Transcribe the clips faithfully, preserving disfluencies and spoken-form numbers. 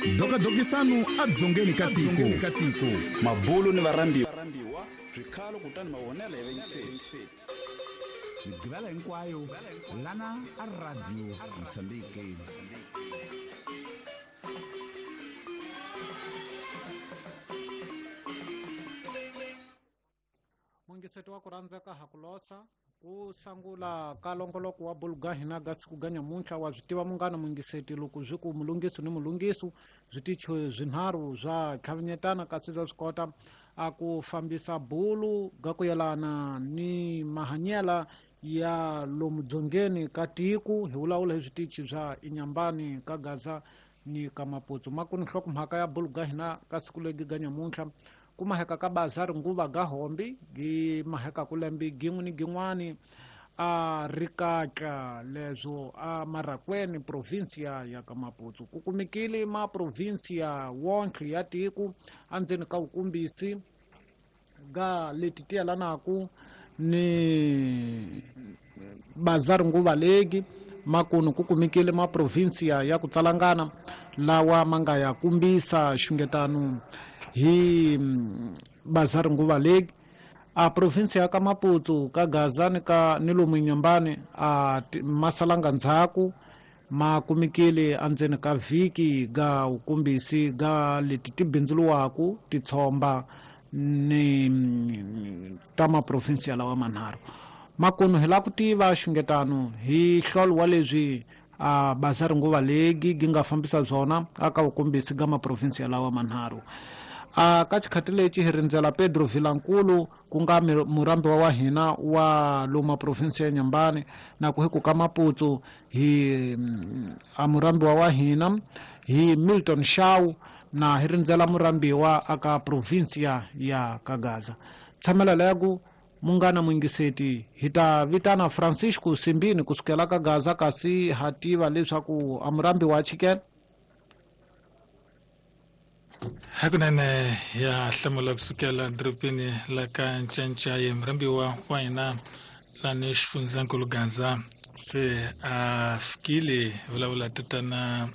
doka dokisano adzongeni katiko katiko mabulu ni varambiwa zvikalo kutani maonela evenseti migivela hinkwayo lana a radio Mozambique. Mungiseti wa kurandzeka hakulosa kusangula kalongoloko wa bulugahina gasi kuganya muncha wa zvitiva mungana mungiseti luku zviku mulungisu ni mulungisu zviticho zvinharu zva chavinyetana kasi zva zvikota akufambisa bulu gakuyelana ni mahanyela ya lomudzongeni katiku hiulaula hizvitichi zva inyambani kagaza ni kamaputsu makuni hloko mhaka ya bulugahina kasi kulegiganya muncha kumaheka ka bazari nguva gahombi gi maheka kulembi gin'we ni gin'wani a rikatla lezo a marakweni provincia ya kamaputsu kukumikile ma provincia wonke ya tiku andzeni ka ukumbisi ga leti tiyelanaku ni bazari nguva legi makunu kukumikile ma provincia ya kutsalangana lawa manga ya kumbisa xungetano hi bazari nguva legi a provincia ya kamaputsu ka gaza ni ka ni lomu nyambani a masalanga ndzhaku ma kumikile andzeni ka vhiki ga ukumbisi ga leti ti bindzuluwaku titshomba ni ta maprovincia lawa manharhu makunu hi la ku tiva xungetano hi nhlolo wa leswi a bazari nguva legi gi nga fambisa byona aka ukumbisi ga maprovincia lawa manharhu a ka xikhati lexi hi rindzela Pedro Vilankulu ku nga murambi wa hina wa loma provincia ya Nyambane na ku hiku ka Maputsu hi a murambi wa hina hi Milton Shaw na hi rindzela murambiwa aka provincia ya Kagaza. Tshamela legu mungana mwingiseti hita vitana Francisco Simbini kusukela Kagaza kasi hativa leswaku a murambi wa chikela hakunene ya hlamula kusukela dropini la ka ncanca ye murambiwa wa hina lani xifundzakulu Gaza se a fikile vulavula titana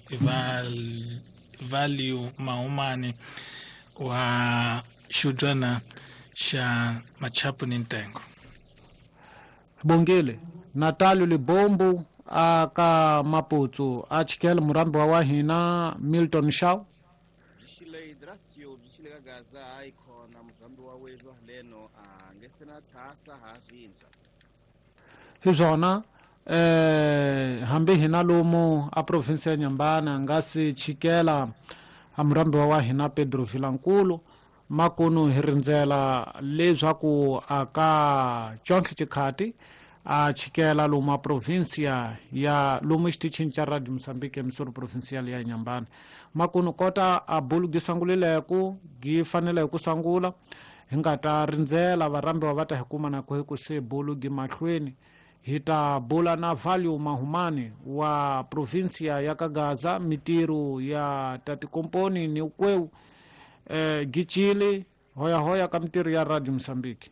value mahumani wa xudwana xa machapu ni ntengo bongele Natalio Libombo aka Maputsu a chikela murambi wa hina Milton Shaw Hidrasio bishile Gaza aikona murambi wa wezo leno angesena tsasa hazinza hizona eh hambi hina lomu a provincia ya Nyambana ngasi chikela a murambi wa hina Pedro Vilankulu makunu hirindzela leswaku aka chonhle chikhati a chikela lomu a provincia ya lomu xitichini cha Radio Mozambique emisuru provincial ya Nyambane makunu kota a bulu gi sangulileku gi fanele ku sangula hi nga ta rindzela varambi va ta hikuma na ku hiku se bulu gi mahlweni hi ta bula na value mahumani wa provincia ya Kagaza mitiru ya tatikomponi ni ukweu eh, gichile hoya hoya ka mitiru ya Radio Mozambique.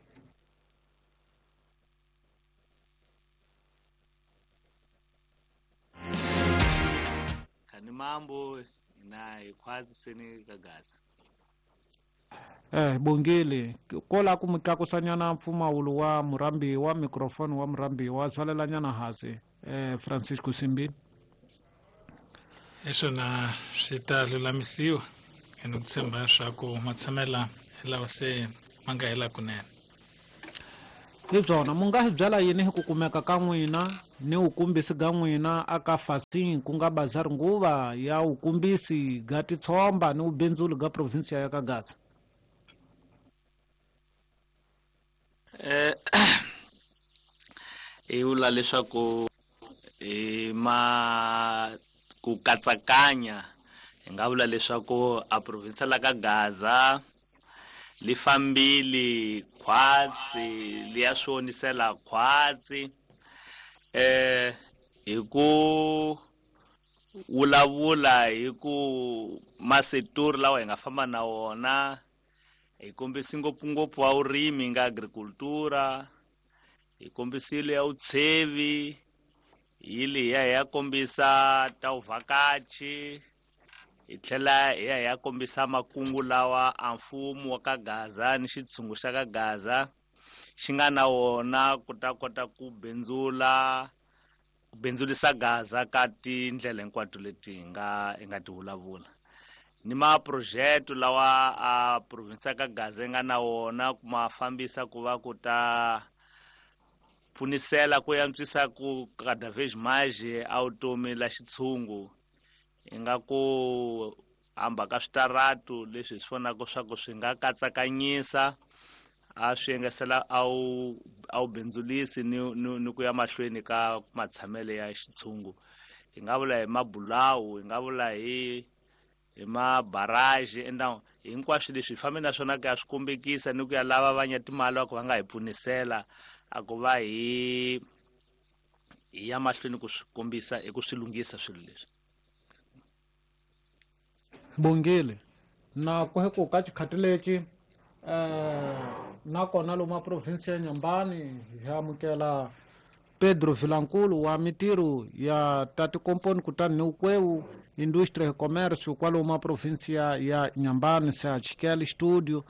Kani mambo na ikwazi seni Kagaza eh bongile kola ku mutlakusanyana mpfumawulo wa murambi wa microphone wa murambi wa zalelanyana hasi eh Francisco Simbini eswo na swi ta lulamisiwa eni ku tshemba swaku matshamela lawa se ma nga hela kunene hi byona mu nga hi byala yini hi ku kumeka ka n'wina ni ukumbisi ga n'wina aka Fasin ku nga bazari nguva ya ukumbisi ga titshomba ni ubindzuli ga provincia ya Kagaza eh e ula leswaku e ma ku katsakanya nga vula leswaku a provincia la Kagaza li fambili khwatsi liya swonisela khwatsi eh hi ku vulavula hi ku masektori lawa hi nga famba na wona hi kombisi ngopfungopfu wa urimi nga agricultura hi kombisile ya utshevi hili ya ya kombisa ta uvakachi hi tlhela hi ya hi ya kombisa makungu lawa a mfumo wa ka Gaza ni xitshungu xa ka Gaza xi nga na wona ku ta kota ku bendzula bendzulisa Gaza ka tindlela hinkwato leti hi nga hi nga ti vulavula ni maproject lawa a province ya ka Gaza nga na wona ku ma fambisa ku va ku ta pfunisela ku yantswisa ku kadavage maji a vutomi la xitshungu ingaku hamba ka switaratu leswi swi vonaka swa ku swi nga katsakanyisa a swi engesela a wu a wu bendzulisi ni ni ku ya mahlweni ka matshamelo ya xitshungu hi nga vula hi mabulawu hi nga vula hi hi mabaraji endhawu hinkwaswo leswi hi fambe na swona ku ya swi kombekisa ni ku ya lava vanyatimali va ku va nga hi pfunisela a ku va hi hi ya mahlweni ku swi kombisa hi ku swi lunghisa swilo leswi Bongile na ku he ku ka xikhati lexi eh na kona lo ma province ya Nyambani hi amukela Pedro Vilankulu wa mitirho ya tati komponi kutani ni ukwewu industry e commerce kwalo ma province ya, ya Nyambani sa chikeli studio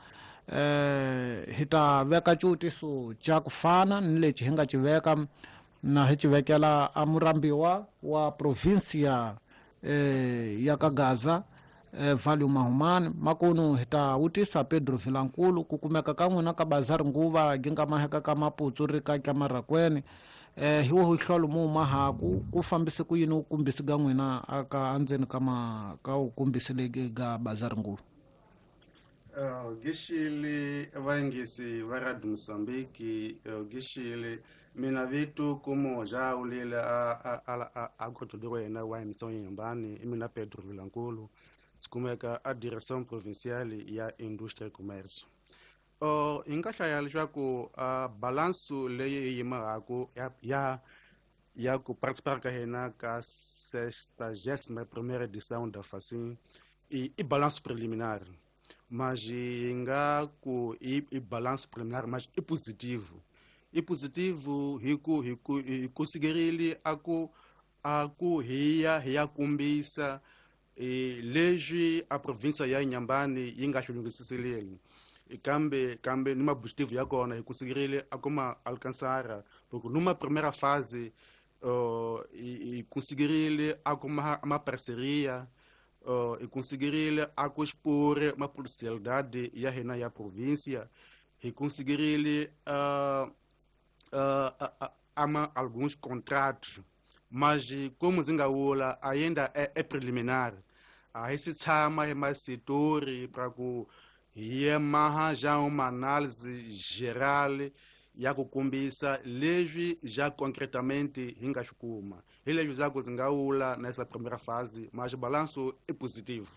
eh hita veka chutiso cha kufana ni lexi hi nga ci veka na hi ci vekela amurambiwa wa province ya eh ya ka Gaza eh Value Mahumani makuno hita utisa Pedro Vilankulu ku kumeka ka n'wina ka bazari nguva ginga maheka ka maputsu ri ka Kamarakweni eh hiwo ho hlolo mo mahaku ku fambise ku yini u kumbisi ga n'wina aka andzeni ka ma ka u kumbisi le ga bazari nguva Uh, gishili vangisi va Radio Mozambique uh, gishili mina vitu kumoja ulile a a a a kotodoro yena wa mitsonyo Nyambani mina Pedro Vilankulu sikumeka a direction provinciale ya industrie et commerce uh, inga hlaya leswaku uh, balance leyi yi mahako ya ya ya ku participar ka hina ka sexagésima primeira edição da Facim e, e balance preliminar mas inga ku i, i balance preliminar mas é positivo é positivo hiku hiku conseguirile aku aku hiya hiya kumbisa e leji a província ya Nyambani inga xulungisisile e cambe cambe numa positivo ya kona hi conseguirile akuma alcançar porque numa primeira fase uh, e, e conseguirile akuma uma parceria Uh, e conseguirile a expor uma potencialidade e a rena e a província e conseguirile uh, uh, uh, uh, alguns contratos mas como zingaula ainda é, é preliminar a esse chama é mais setor para que é mais já uma análise geral e a kukumbisa leji já concretamente hinga shukuma ele já kuzingaula nessa primeira fase mas o balanço é positivo.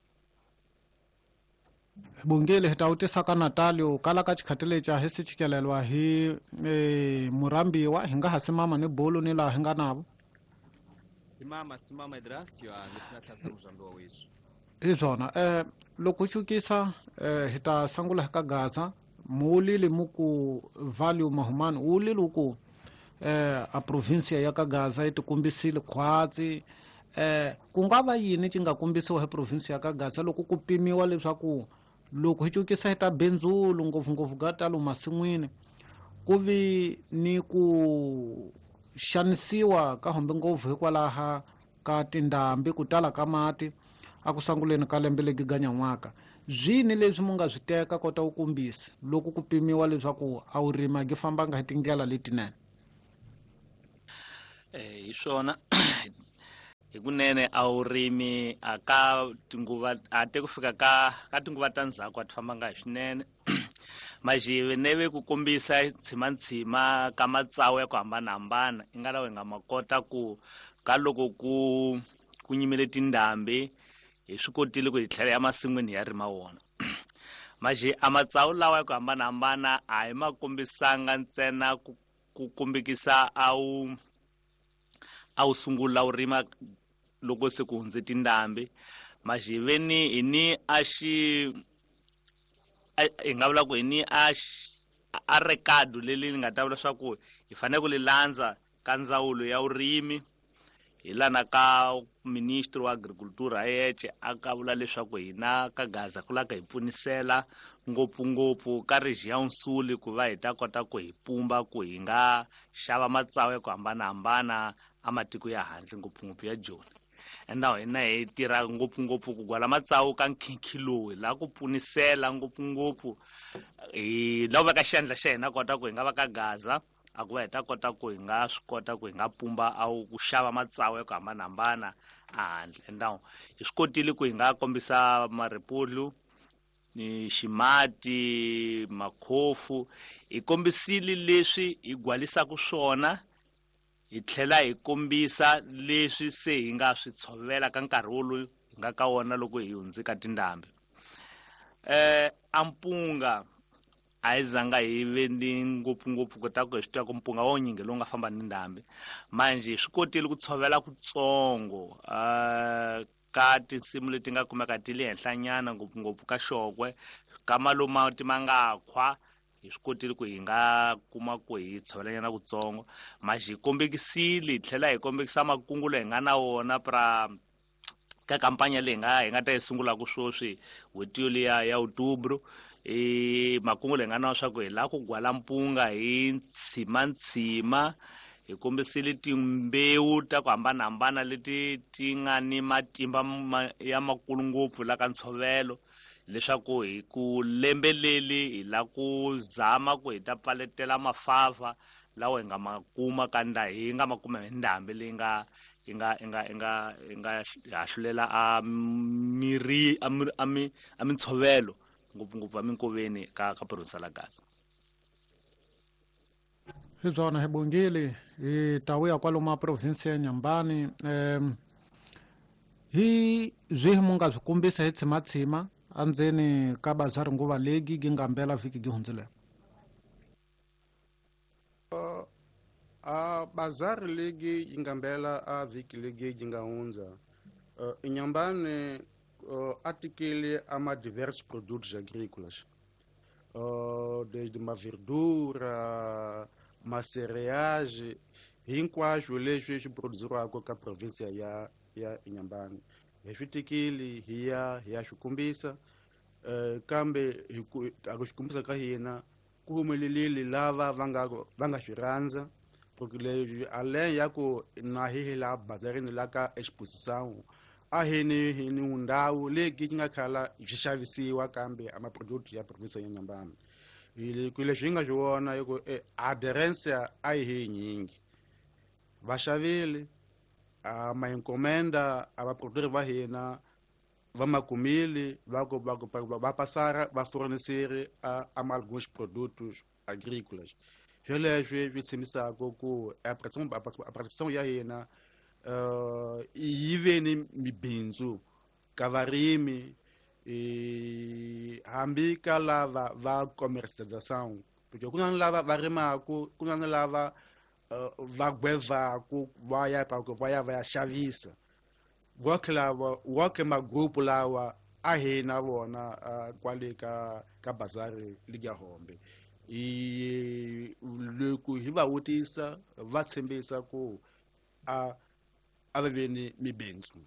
Bongile hita utisa ka Natalio kala ka xikhati cha hesi chikelelwa hi e, murambiwa hinga hasimama ni bolo ni la hinga navo simama simama Idrasio nisina tlasa mujambiwa wiso izona eh loko chukisa eh, hita sangula ka Gaza mulile muku Value Mahumani ulile uku eh a provincia ya ka Gaza iti kumbisile khwatsi eh ku nga va yini ci nga kumbisiwa hi provincia ya ka Gaza loko ku pimiwa leswaku loko hi cukisa hita benzulu ngopfungopfu ga talo masin'wini ku vi ni ku xanisiwa ka hombe ngopfu hikwalaha ka tindhambi ku tala ka mati a ku sanguleni ka lembe legi ganyan'waka zwini leswi mu nga swi teka kota u kumbisa loko ku pimiwa leswaku a wu rima gi fambanga hi tindlela letinene eh hi swona hikunene a wu rimi aka tinguva a te ku fika ka ka tinguva ta ndzhaku a ti fambanga hi swinene majive neve ku kombisa ntshima ka matsawu ya ku hambanahambana i nga lawa hi nga ma kota ku ka loko ku ku nyimele tindhambi hi swi kotile ku hi tlhela ya masin'wini ya rima wona maji a matsawu lawa ya ku hambanahambana a hi ma kombisanga ntsena ku, ku kombekisa a wu a wu sungula wu rima loko se ku hundze tindhambi majiveni hi ni a xi hi nga vula ku hi ni a a rekado leli nga ta vula swa ku hi fanele ku li landza ka ndzawulo ya vurimi hi lana ka ministry wa agricultura yeche a ka vula leswaku hina ka Gaza ku la ka hi pfunisela ngopfungopfu ka region Nsuli ku va hi ta kota ku hi pumba ku hi nga xava matsawu ya ku hambanahambana a matiko ya handle ngopfungopfu ya Joni. And now hina hi tirha ngopfungopfu ku gwala matsawu ka nkhinkhi lowu la ku pfunisela ngopfungopfu hi la veka xandla xa hina kota ku hi nga va ka Gaza a ku va hi ta kota ku hi nga swi kota ku hi nga pumba au ku xava matsawu ya ku hambanahambana a handle. And now hi swi kotile ku hi nga kombisa maripulu ni ximati makhofu hi kombisile leswi hi gwalisaka swona hi tlhela hi kombisa leswi se hi nga swi tshovela ka nkarhi wolowo hi nga ka wona loko hi hundzika tindhambi. Eh ampunga a hi zanga hi ve ni ngopfungopfu kota ku hi swi tiva ku mpunga wo nyingi lowu nga famba ni ndhambi manje hi swi kotile ku tshovela kutsongo uh, ka tinsimu leti nga kumeka ti le henhlanyana ngopfungopfu ka Xokwe ka maloma ti manga khwa hi swi kotile ku hi nga kuma ku hi tshovelanyana kutsongo manje hi kombekisile hi tlhela hi kombekisa makungulo hi nga na wona pra ka kampanya leyi nga hi nga ta yi sungula ku swoswi wetiyo liya ya Outubro e makungulo hi nga na swa ku hi la ku gwala mpunga hi ntshima hi kombisile timbewu ta ku hambanahambana leti ti nga ni matimba ya makulu ngopfu la ka ntshovelo leswaku hi ku lembe leli hi la ku zama ku hi ta pfaletela mafafa lawa hi nga makuma ka nda hi nga makuma hi ndhambi leyi nga hi nga hi nga hi nga hi nga hahlulela a miri a mi a mintshovelo ngopfungopfu a minkoveni ka ka province la Gaza. Hi byona hi bongile hi tawuya kwalomu province ya Nyambani um hi zwihi mu nga byi kombisa hi tshimatsima andzeni ka bazari nguva legi gi nga mbela vhiki gi hundzile. Uh, a bazari legi yi nga mbela a vhiki legi yi nga hundza uh, Nyambani uh, atikile ama diversos produtos agrícolas uh, desde uma verdura ma cereais hinkwaswo leswi swi produziriwaka ka province ya ya Nyambani hi swi tikile hi ya hi ya swi kombisa uh, kambe hi ku swi kombisa ka hina ku humelelile lava va nga va nga swi rhandza porque leswi além ya ku na hi la bazarini la ka exposição a hini hini ndhawu leyi nga khala swi xavisiwa kambe ama product ya province ya Nyambani hi ku leswi hi nga swi vona hi ku adherence a hi nyingi vaxavili a ma encomenda ava produtori va hina va makumili va ku va ku va passara va fornecere a alguns produtos agrícolas heleswi swi tshembisaka ku a produção ya hina uh, yi ve ni mibindzu ka varimi e hambi ka lava va comercialização porque ku na lava va rimaku ku na lava uh, va gwevaku va ya pa ku va ya va ya xavisa voke lava woke magrupu lawa a hina vona uh, kwale ka ka bazari liga hombe i loko hi va vutisa va tshembisa ku a a ve ni mibindzu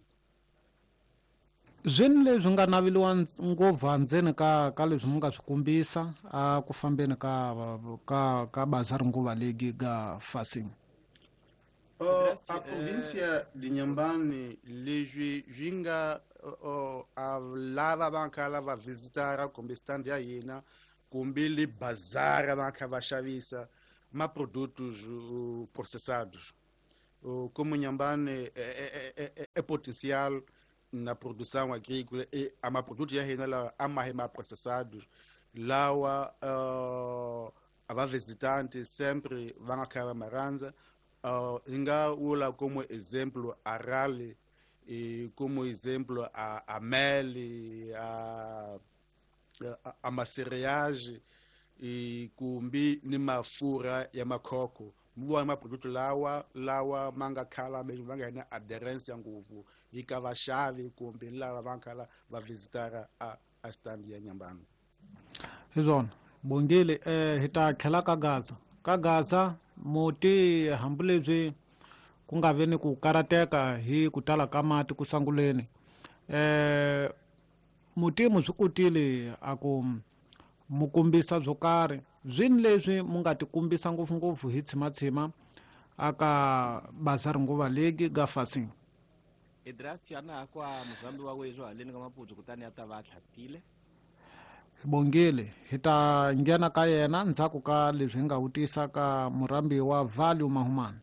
zwini leswi nga naviliwa ngopfu handzeni ka ka leswi mu nga swi kombisa a ku fambeni ka ka ka bazari nguva legi ga fasing. Uh, a província de Nyambani leswi swi nga uh, a lava va khala va visitara kumbe stand ya hina kumbe le bazara va kha va xavisa ma produtos uh, processados uh, como Nyambani é, é, é, é potencial na produção agrícola e a ma produtos ya hina la ama ma processados lawa uh, ava visitantes sempre vão khala maranza. Uh, inga ula como exemplo a Rally e como exemplo a, a Mel a, a, a macereage e kumbi ni mafura ya makoko mwa ma produto lawa lawa manga khala mesmo vanga ina aderência nguvu ikava chave kumbi lawa vankala va visitara a, a stand ya Nyambani. Hizona bongile eh hita khela ka Gaza ka Gaza moti hambulebye ku nga ve ni ku karateka hi ku tala ka mati ku sanguleni. Eh, mutimu byi kutile a ku mu kombisa byo karhi byini leswi mu nga ti kombisa ngopfungopfu hi tshimatshima aka Bazari Nguva League ga Fasing. Edrasio ana akwa muzambi wa wezo haleni ka Maputo kutani ata va thlasile. Bongile hi ta nghena ka yena ndzhaku ka leswi hi nga vutisa ka murambi wa Value Mahumana.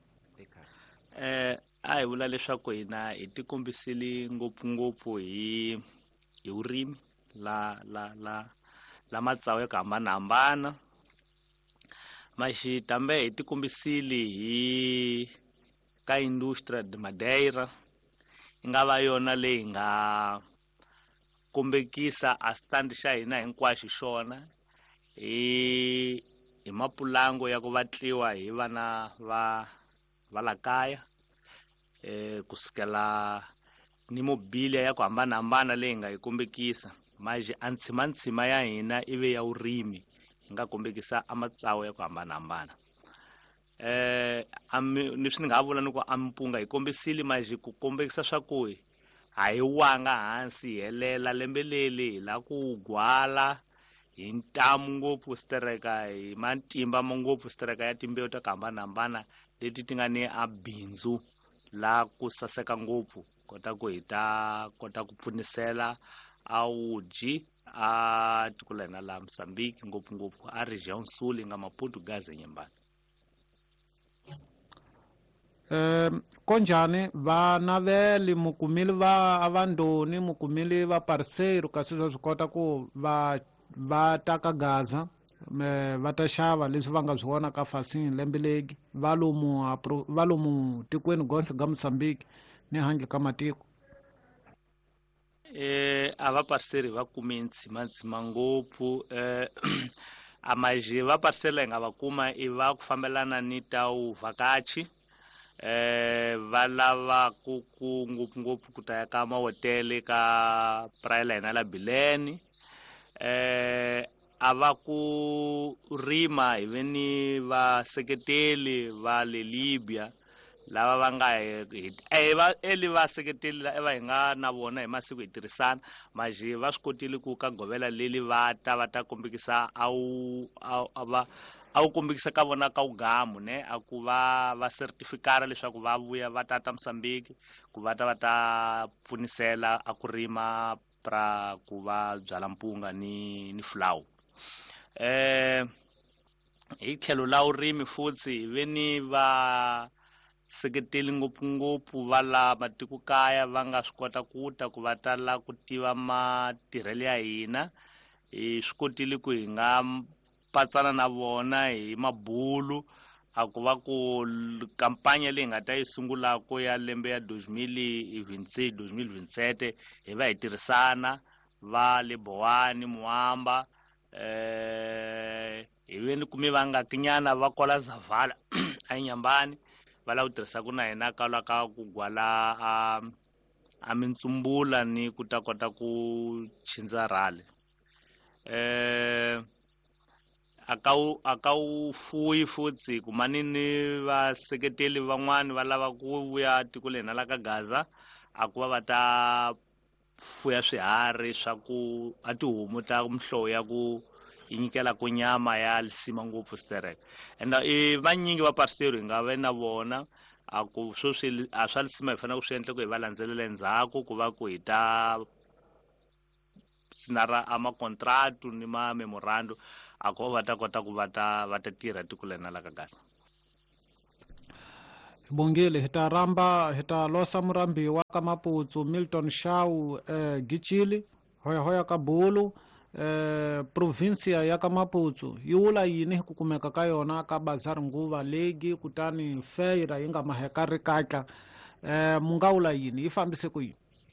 eh a hi vula leswaku hina hi ti kombisile ngopfungopfu hi hi urimi la la la la matsawu ya ku hambanahambana, maxi tambe hi ti kombisile hi ka industria de Madeira yi nga va yona leyi nga kombekisa a stand xa hina hinkwaxo xona hi hi mapulango ya ku vatliwa hi vana va va la kaya, eh kusukela ni mobilia ya ku hambanahambana leyi nga yi kombekisa. Maji antshima-ntshima ya hina ive ya urimi hi nga kombekisa a matsawu ya ku hambanahambana. Eh ni swi nga vula ni ku ampunga hi kombisile maji ku kombekisa swa ku a hi wanga hansi hi helela lembe leli hi la ku gwala hi ntamu ngopfu stereka hi matimba ngopfu stereka ya timbewu ta ku hambanahambana leti ti nga ni a bindzu la ku saseka ngopfu kota ku hi ta kota ku pfunisela a uji a tiko la hina la Mozambique ngopfungopfu a região sul nga Maputo Gaza Nyembani. Eh konjani va naveli mukumili va avandoni mukumili va parceiro kasi swi kota ku va va ta ka Gaza va ta xava leswi va nga byi vona ka Fasing lembe legi va lomu va lomu tikweni gonhle ga Mozambique ni handle ka matiko. Eh ava parceiro va kume ntshima-ntshima ngopfu eh a maji va parceiro hi nga va kuma i va ku fambelana ni tau vakachi, eh va lava ku ku ngopfungopfu ku ta ya ka mahotele ka praela hina la Bileni, eh a va ku rima hi veni va seketeli va le Libya lava va nga hi va eli va seketeli va hi nga na vona hi masiku hi tirhisana, maji va swi kotile ku ka govela leli va ta va ta kombekisa a wu a va a wu kombekisa ka vona ka ugamu ne a ku va va certificate leswaku va vuya va ta ta Mozambique ku va ta va ta pfunisela a ku rima pra ku va byala mpunga ni ni flower. Eh hi tlhelo la urimi futsi hi veni va seketeli ngopfungopfu va la matiko kaya va nga swi kota ku ta ku va tala ku tiva matirhelo ya hina, hi swi kotile ku hi nga patsana na vona hi mabulu a ku va ku kampanya leyi nga ta yi sungulako ya lembe ya deux mille vingt-six deux mille vingt-sept hi va hi tirhisana va le Bowani Muamba, eh hi veni kumi va nga kinyana va kola Zavala a Nyambani va la ku tirhisaka na hina ka la ka ku gwala a a mintsumbula ni ku ta kota ku chindza rale. Eh aka u aka u fuyi futsi ku mani ni va seketeli van'wani va lava ku vuya tiko lena la ka Gaza a ku va va ta fuya swiharhi swa ku a tihomu ta mhlovo ya ku yi nyikela ku nyama ya lisima ngopfu stereka, and i vanyingi va parceiro hi nga va na vona a ku swo swi a swa lisima hi fanele ku swi endla ku hi va landzelela endzhaku ku va ku hi ta sinara a makontract ni ma memorandum a ku va ta kota ku va ta va ta tirha tiko lena la ka Gaza. Bongile hi ta ramba hi ta losa murambi wa ka Maputsu Milton Shau eh, Gichili hoya hoya ka Bulu, eh, provincia ya ka Maputsu yi vula yini hi ku kumeka ka yona ka Bazari Nguva League kutani feira yi nga maheka rikatla, eh, mu nga vula yini yi fambise ku yini?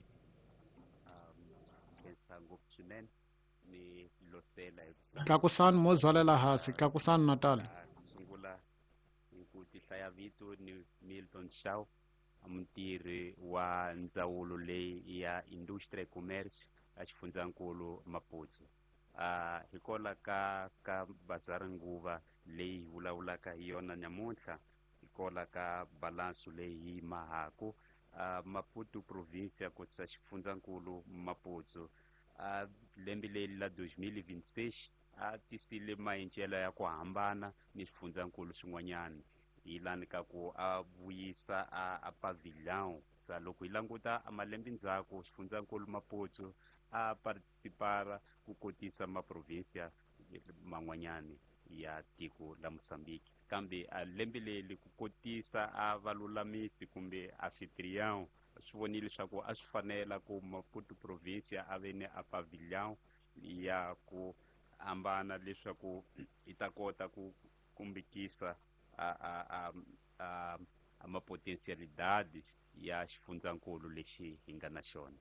Tlakusani mo zwalela hasi, tlakusani Natali. Sungula ku tihlaya vito ni Milton Shau, mutirhi wa ndzawulo leyi ya industry e commerce a xifundzankulu Maputsu. Uh, hikola ka ka Bazari Nguva leyi vulavulaka hi yona nyamuntlha xikola ka balanso leyi mahako uh, Maputo província kotsa xifundzankulu Maputo uh, lembe leri la dois mil e vinte e seis a tisile maendlelo ya ku hambana ni swifundzankulu swin'wanyana hi lani ka ku a vuyisa a, a pavilhão sa loko hi languta a malembe ndzhaku xifundzankulu Maputo a participara ku kotisa maprovinsia man'wanyani ya tiko la Moçambique kambe a lembe leri ku kotisa a valulamisi kumbe anfitrião swi vonile leswaku a swi fanela ku Maputo província a ve ni a pavilhão ya ku ambana leswaku i ta kota ku kumbikisa a a a a, a mapotensialidades ya xifundzankulu lexi hi nga na xona.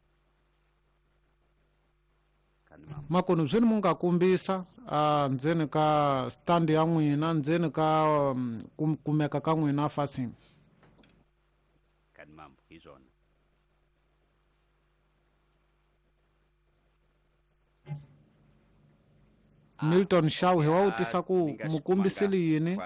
Makono byi mu nga kombisa a ndzeni ka stand ya n'wina ndzeni ka um, kumeka ka n'wina fasing kan mambo hi zona. Milton Shaw he wa utisa ku mukombisile yini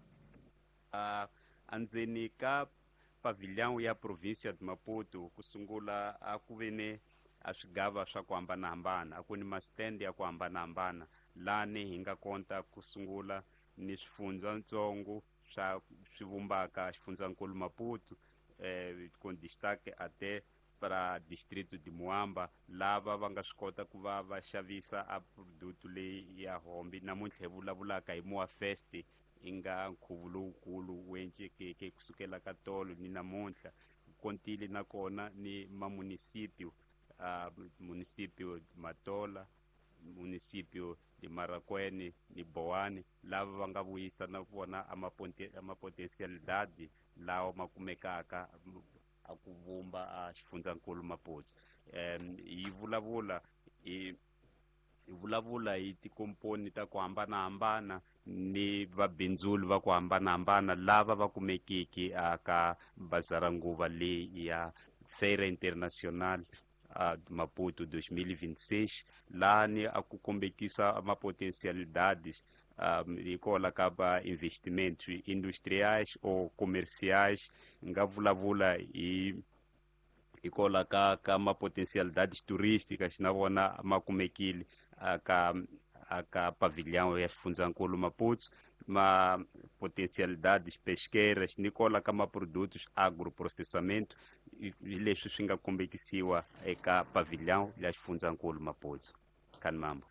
uh, andzeni ka pavilhão ya província de Maputo kusungula a ku vene a swigava swa ku hambanahambana a ku ni mastand ya ku hambanahambana lani hi nga konta ku sungula ni swifundzatsongo swa swivumbaka xifundzankulu Maputo eh, com destaque até para distrito de Muamba lava va nga swi kota ku va va xavisa a produto leyi ya hombi namuntlha hi vulavulaka hi Moa Fest inga nkhuvo lowukulu wencekeke kusukela ka tolo ni namuntlha kontile nakona ni mamunicipio uh, municipio Matola municipio de Marakwene ni Boane lava va nga vuyisa na vona amapotensialidade lawa makumekaka a ku vumba a xifundzankulu Maputo um hi vulavula hi vulavula hi tikomponi ta ku hambanahambana ni vabindzuli va ku hambanahambana lava va kumekiki aka bazaranguva leyi ya Feira Internacional uh, Maputo dois mil e vinte e seis lani a ku kombekisa mapotensialidades um, ikola ka ba investimentos industriais ou comerciais nga vulavula hi ikola ka ka mapotensialidades turísticas na vona makumekile aka aka pavilhão ya xifundzankulu Maputo ma potencialidades pesqueiras nicola ka maprodutos agroprocessamento leswi swi nga kombekisiwa eka pavilhão ya xifundzankulu Maputo kan mambo.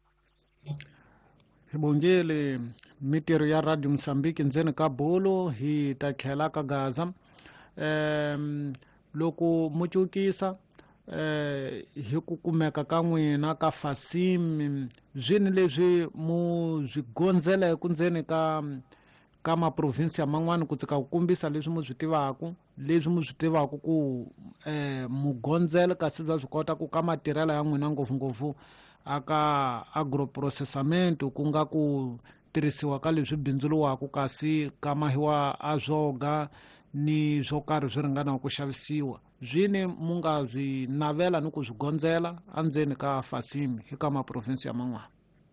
Hi bongele mitirho ya Radio Moçambique ndzeni ka bolo hi ta tlhela ka Gaza um loko mucukisa eh hi ku kumeka ka n'wina ka Fasim zwini leswi mu byi gondzela ku ndzeni ka ka maprovinsia man'wana ku tsika ku kombisa leswi mu byi tivaku leswi mu byi tivaku ku eh mu gondzela kasi bya swi kota ku ka matirhelo ya n'wina ngopfungopfu aka agroprocessamento ku nga ku tirhisiwa ka leswi bindzuluwaku kasi kamahiwa a zoga ni swo karhi swi ringana ku xavisiwa zwini mu nga byi navela ni ku byi gondzela andzeni ka Fasim hi ka maprovinsia man'wana.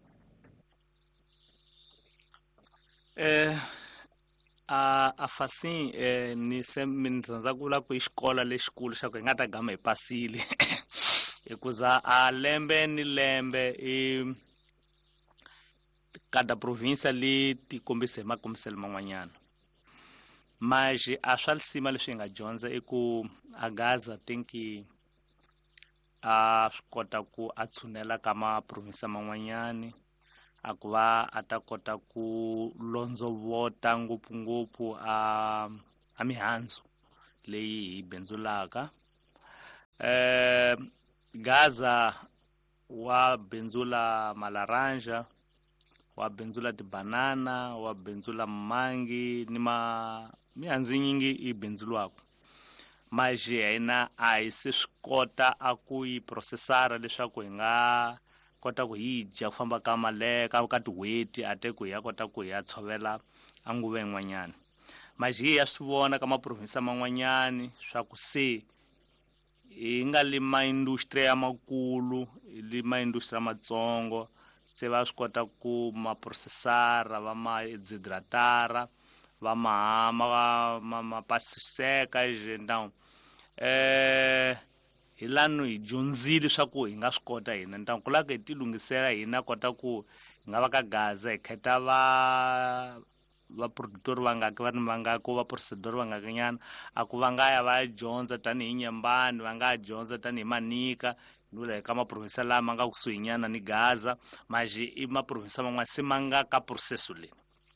eh a a Fasim eh ni se mi rhandza ku vula ku i xikola lexikulu xa ku hi nga ta gama hi pasile hikuza a lembe ni lembe i cada província li ti kombisa hi makombiselo man'wanyana mas a swa lisima leswi hi nga dyondza i ku a Gaza tenki a swi kota ku a tshunela ka maprovinsia man'wanyani a ku va a ta kota ku londzovota ngopfungopfu a a mihandzu leyi hi benzulaka eh Gaza wa benzula malaranja wa benzula tibanana wa benzula mangi ni ma mihandzu nyingi i benzulwaka mas hina a hi se swi kota a ku yi processara leswaku hi nga kota ku yi dya ku famba ka maleka ka tiweti ate ku ya kota ku ya tshovela a nguva yin'wanyana mas hi ya swi vona ka maprovinsia man'wanyani swa ku se hi nga li maindustria makulu li maindustria matsongo se va swi kota ku maprocessara va ma desiderata va mahama ma mapasiseka então eh hi lano hi dyondzile swa ku hi nga swi kota hina então ku la ku hi ti lungisela hina kota ku hi nga va ka Gaza hi kheta va va produtor va nga ka va va nga ku va procedure va nga kanyana a ku va nga ya va dyondza tani hi Nyembani va nga dyondza tani hi Manika nula ka ma province lama nga kusuhinyana ni Gaza maji i ma province man'wana se manga ka processo leyi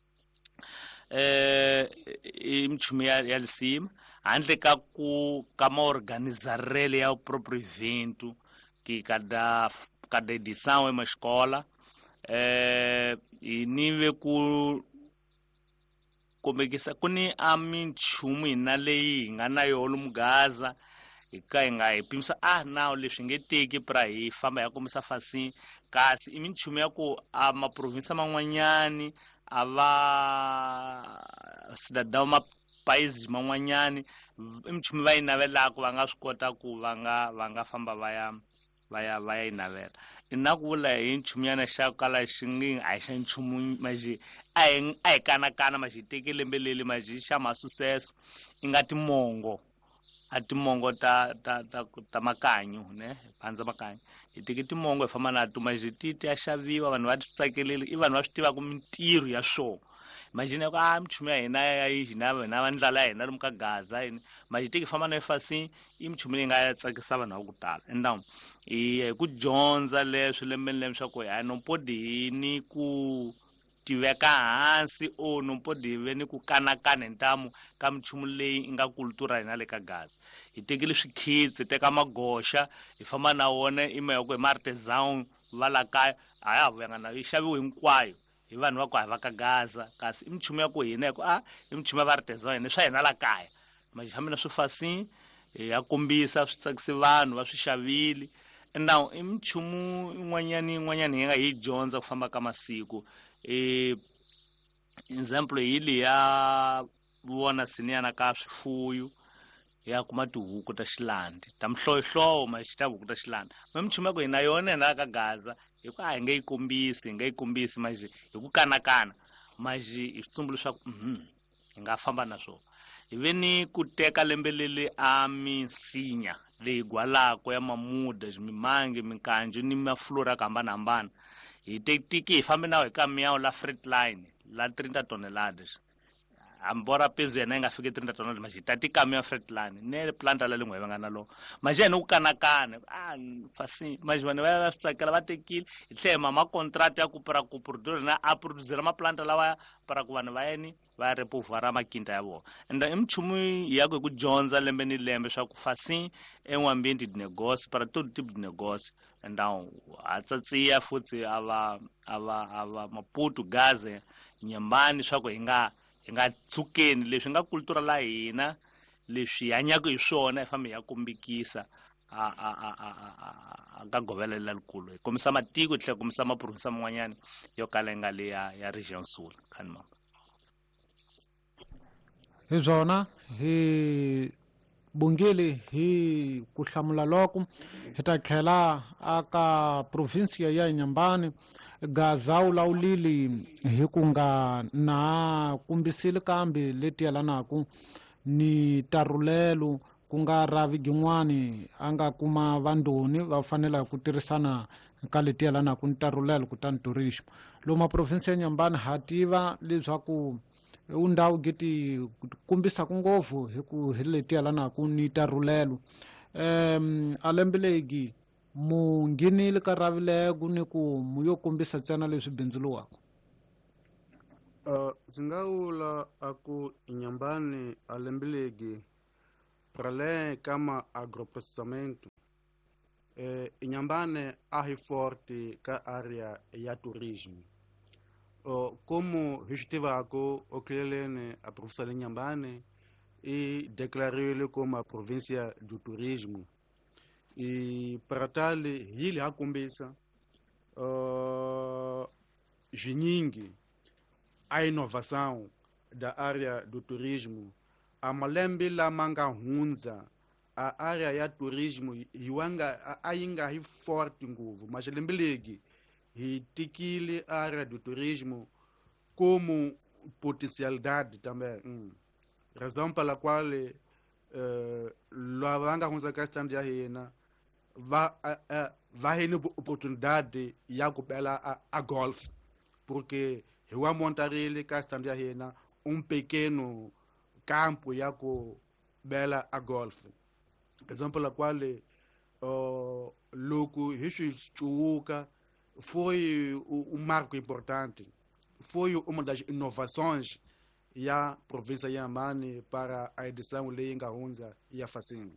eh i mchumu ya ya lisima handle ka ku ka ma organizarele ya próprio evento que cada cada edição é uma escola eh e nive ku kombekisa kuni a minchumu ina leyi nga na yolo mugaza ika hi nga hi pimisa ah nawu leswi nge teki pra hi famba ya komisa fasi kasi i minchumu ya ku a ma province man'wanyani a va cidadão ma países man'wanyani i minchumu va yi navelaka va nga swi kota ku va nga va nga famba va ya va ya va ya yi navela ina ku vula hi nchumunyana xa kala xi ngi a hi xa nchumu maji a hi a hi kanakana maji teke lembe leli maji xa masuseso i nga timongo a timongo ta ta ta ta makanyo ne pandza makanyo hi teke timongo hi famba na tu maji ti ti ya xaviwa vanhu va ti tsakeleli i vanhu va swi tiva ku mintirho ya swona imagine ku a mchumu ya hina ya yi hina na va ndlala ya hina lomu ka Gaza yini maji teke famba na efasi i mchumu leyi nga ya tsakisa vanhu va ku tala and hi ku dyondza leswi lembeni lembe swa ku hi nompodi ni ku tiveka hansi o nompodi ve ni ku kanakana ntamu ka mchumu leyi nga kultura hina le ka Gaza hi tekile swikhitsi teka magosha hi famba na wona i mehe ku hi martezan va la kaya a ya vuya nga na yi xaviwe hinkwayo hi vanhu va ku hi va ka Gaza kasi i mchumu ya ku hina ku a i mchumu ya vartezan hina swa hina la kaya maji hambi na swifasi ya kombisa swi tsakisi vanhu va swi xavile now i mchumu in'wanyani in'wanyani hi nga hi dyondza ku famba ka masiku eh example hili ya vona siniyana ka swifuyo ya kuma tihuku ta xilandi ta mhlohlowo ma xi ta huku ta xilandi ma mchumu ku hina yona na ka Gaza hi ku a hi nga yi kombisi hi nga yi kombisi maji hi ku kanakana maji hi switsumbulo swa ku mhm hi nga famba na swona hi veni ku teka lembe leli a minsinya leyi gwalako ya mamuda mimangi minkanjo ni maflora ka hambanahambana hi tiki hi fambe nawo hi ka miyawu la freight line la thirty toneladas ambora peso yena yi nga fiki thirty toneladas maji ta tika miya freight line ne planta la lengwe va nga na lo maji ni ku kanakana ah fasi maji vanhu va swi tsakela va tekile hi tlhe mama contract ya ku para ku produce na a produce ma planta lawa para ku vanhu va yeni va repovara makinta ya vona and i mchumu ya ku dyondza lembe ni lembe swa ku fasi en'wambeni di negoce para todo tipo de negoce and now a tsatsiya futsi ava ava ava Maputo Gaza Nyembani swa ku hi nga hi nga tsukeni leswi nga kultura la hina leswi hanyaka hi swona hi fambe ya kombekisa a a a a ka govela lelikulu hi komisa matiko hi tlhela komisa maprovince man'wanyana yo kala yi nga le ya ya region sul khanima hi byona hi bungile hi ku hlamula loko hi ta tlhela aka province ya Nyembani Gaza wu lawulili hi ku nga na kumbisile kambe leti yelanaku ni tarulelo ku nga ravi gin'wani a nga kuma vandhoni va fanela ku tirhisana ka leti yelanaku ni tarulelo kutani tourism lomu maprovinsi ya Nyembani ha tiva leswaku u ndhawu geti kumbisa ku ngopfu hi ku hi leti yelanaku ni tarulelo um a lembe legi mu nginile ka ravilego ni ku mu yo kombisa ntsena leswi bindzuluwaka uh, ndzi nga vula a ku Nyembani a lembe legi prale ka ma agroprocessamento eh, Nyembani a hi forte ka area ya turismo uh, como hi swi tivako oklelene a província de Nyembani i declarele como a província do turismo e para tal ele a começa uh, jiningi a inovação da área do turismo a malembe la manga hunza a área ya turismo iwanga a inga hi forte nguvu mas lembelegi hi tikile área do turismo como potencialidade também. Hum. Razão pela qual uh, Luavanga Hunza Castan de Ahena vai vai ter oportunidade de acompanhar a, a golfe, porque eu montar ele Castan de Ahena um pequeno campo e bela a golfe. Razão pela qual o Luco Chuuca foi um marco importante, foi uma das inovações e a província de Yamani para a edição Leinga Hunza e a Facim.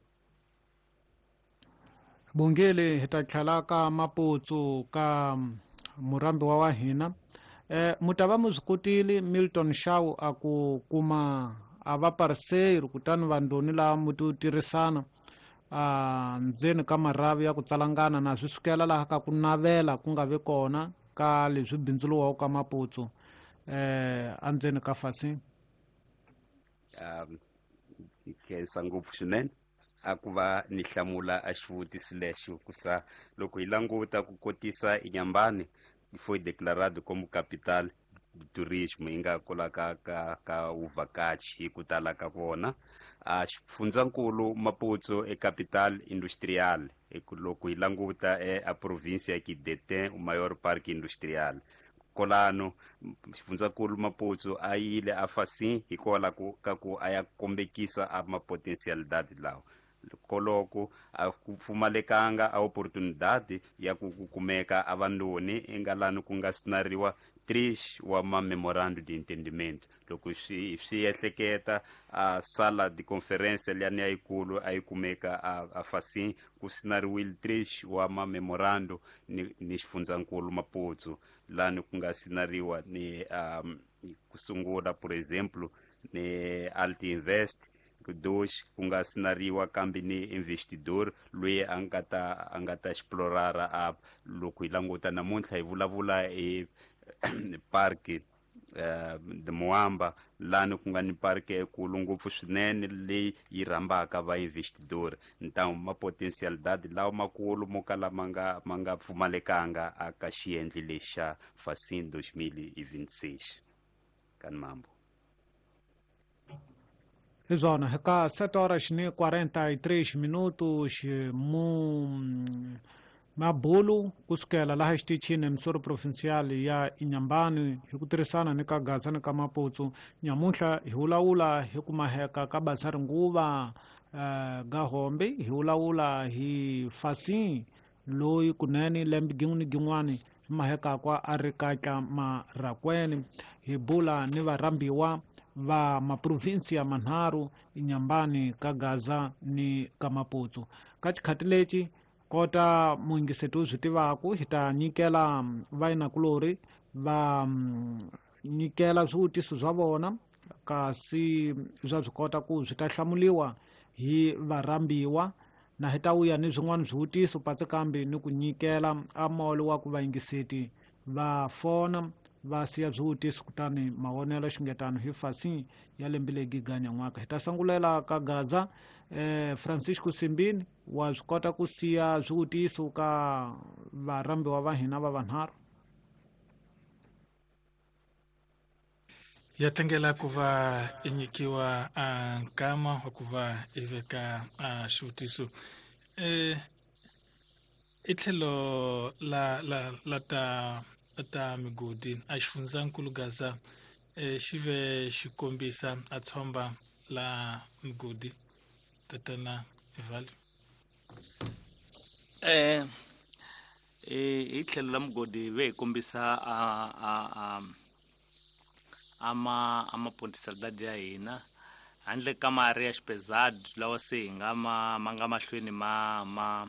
Bungele hitakhala ka Maputsu ka murambi wa wahina eh, mutava muzikutili Milton Shaw aku kuma ava parceiro kutani vandoni la mututirisana a ndzeni ka maravi ya ku tsalangana na swi sukela laha ka ku navela ku nga vi kona ka leswi bindzuluwaku ka Maputsu eh, andzeni ka Facim. um, khensa ngopfu swinene a ku va ni hlamula a xivutiso lexo kusa loko hi languta ku kotisa Inyambane foi declarado como capital do turismo hi nga kula ka ka ka uvakachi hi ku tala ka vona a xifundzankulu Maputsu e capital industrial e loko hi languta e a província que detém o maior parque industrial kolano xifundzankulu Maputsu a yile a Facim hikola ku ka ku a ya kombekisa a mapotensialidade lawa koloko a ku pfumalekanga a oportunidade ya ku kumeka a vandoni engalani ku nga sinariwa três wa ma memorando de entendimento loko swi swi ehleketa a sala de conferência liyani ya ikulu a yi kumeka a, a Facim ku sinariwile três wa ma memorando ni, ni xifundzankulu Maputsu lani ku nga sinariwa ni um, ku sungula por exemplo ni Alti Invest dois ku nga sinariwa kambe ni investidor loyi a nga ta a nga ta explorara a loko hi languta namuntlha hi vulavula hi parque uh, de Moamba lani ku nga ni parque ekulu ngopfu swinene leyi yi rhambaka va investidor ntamu mapotensialidade lawa makulu mo kala ma nga ma nga pfumalekanga aka xiendli lexi xa Facim dois mil e vinte e seis kan mambo. Izona, heka sete horas ni quarenta e três minutos mu mabulu kusukela laha xitichini emisoro provincial ya Inyambane hi ku tirhisana ni ka Gaza ni ka Maputsu nyamuntlha hi wulawula hi ku maheka ka basa ringuva uh, Gahombe hi wulawula hi Facim loyi kunene lembe gin'we ni gin'wani mahekakwa a ri katla marakwene hi bula ni varambiwa va maprovinsia manharu Inyambane ka Gaza ni ka Maputsu ka xikhati lexi kota muingiseti u swi tivaku hi ta nyikela vainakulori va nyikela swivutiso swa vona kasi swa swi kota ku swi ta hlamuliwa hi varambiwa na hi ta wuya ni swin'wana swivutiso patsekambe ni ku nyikela a molo wa ku vaingiseti va fona va siya swivutiso kutani mavonelo xingetano hi Facim ya lembe legi ganya n'waka hi ta sangulela ka Gaza eh, Francisco Simbini wa swi kota ku siya swivutiso ka varambiwa va hina va vanharhu. ya tengela ku va i nyikiwa a nkama wa ku va i veka a xivutiso eh, i tlhelo la, la, la ta ta migodi a xifundzankulu Gaza eh, xi ve xi kombisa a tshomba la migodi tatana Evali. eh hi tlhelo la mugodi ve hi kombisa a a a ama amapontisalidade ya hina handle ka mari ya xipezado lawa se hi nga ma ma nga mahlweni ma ma